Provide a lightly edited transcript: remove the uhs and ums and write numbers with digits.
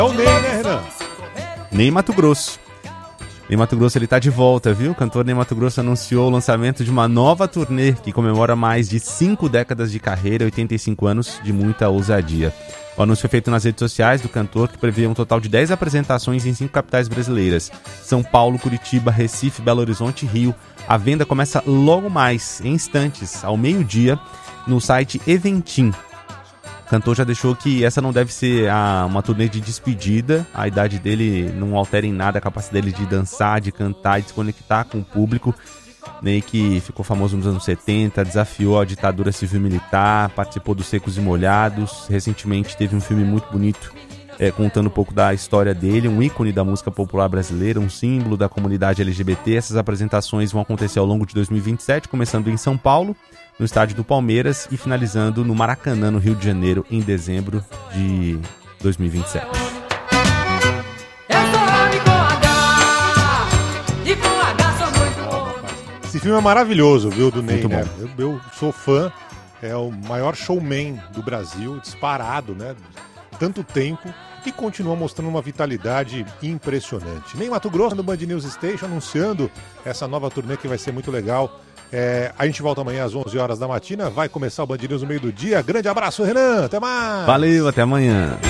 É o Ney, né, Renan? Ney Mato Grosso. Ney Mato Grosso, ele tá de volta, viu? O cantor Ney Mato Grosso anunciou o lançamento de uma nova turnê que comemora mais de 5 décadas de carreira e 85 anos de muita ousadia. O anúncio foi feito nas redes sociais do cantor, que prevê um total de 10 apresentações em 5 capitais brasileiras: São Paulo, Curitiba, Recife, Belo Horizonte e Rio. A venda começa logo mais, em instantes, ao meio-dia, no site Eventim. O cantor já deixou que essa não deve ser uma turnê de despedida. A idade dele não altera em nada a capacidade dele de dançar, de cantar e de se conectar com o público. Ney, que ficou famoso nos anos 70, desafiou a ditadura civil-militar, participou dos Secos e Molhados. Recentemente teve um filme muito bonito contando um pouco da história dele, um ícone da música popular brasileira, um símbolo da comunidade LGBT. Essas apresentações vão acontecer ao longo de 2027, começando em São Paulo, no estádio do Palmeiras, e finalizando no Maracanã, no Rio de Janeiro, em dezembro de 2027. Esse filme é maravilhoso, viu, do Ney, Muito né? bom. Eu sou fã, é o maior showman do Brasil, disparado, né? Tanto tempo, e continua mostrando uma vitalidade impressionante. Ney Mato Grosso no Band News Station anunciando essa nova turnê que vai ser muito legal. A gente volta amanhã às 11 horas da matina, vai começar o Band News no meio do dia. Grande abraço, Renan, até mais! Valeu, até amanhã!